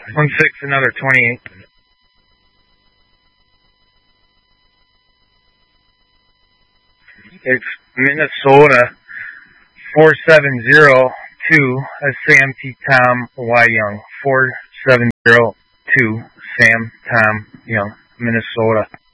1-6, another 28. It's Minnesota 4702. That's Sam T. Tom Y. Young. 4702 Sam Tom Young, Minnesota.